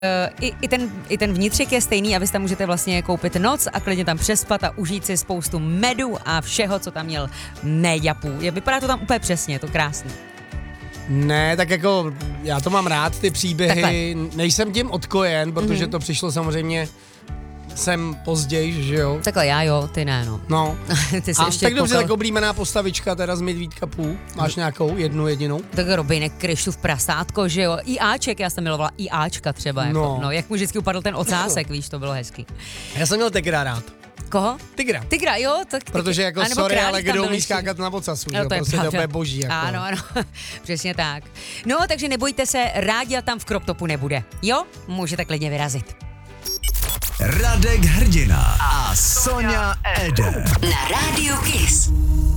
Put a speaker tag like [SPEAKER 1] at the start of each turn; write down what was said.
[SPEAKER 1] I ten vnitřek je stejný a vy si tam můžete vlastně koupit noc a klidně tam přespat a užít si spoustu medu a všeho, co tam měl Nejapů. Vypadá to tam úplně přesně, je to krásný.
[SPEAKER 2] Ne, tak jako já to mám rád, ty příběhy, nejsem tím odkojen, protože to přišlo samozřejmě sem později, že jo?
[SPEAKER 1] Takhle já jo, ty ne, no.
[SPEAKER 2] No.
[SPEAKER 1] Ty jsi
[SPEAKER 2] A
[SPEAKER 1] ještě
[SPEAKER 2] tak dobře, tak oblíbená postavička teda z Medvídka půl. Máš nějakou jednu jedinou?
[SPEAKER 1] Tak Robinek, Kryštův prasátko, že jo? I Aček, já jsem milovala I Ačka třeba, jako, no. Jak mu vždycky upadl ten ocásek, víš, to bylo hezký.
[SPEAKER 2] Já jsem měl Tigra rád.
[SPEAKER 1] Koho?
[SPEAKER 2] Tigra.
[SPEAKER 1] Tigra, jo? Tak,
[SPEAKER 2] protože jako sorry, ale kdo umí skákat na ocasu, že jo? Prostě to je boží. Jako.
[SPEAKER 1] Ano, přesně tak. No, takže nebojte se, Ráďa tam v crop topu nebude, jo? Můžete klidně vyrazit.
[SPEAKER 3] Radek Hrdina a Sonja Eder.
[SPEAKER 4] Na Rádiu Kiss.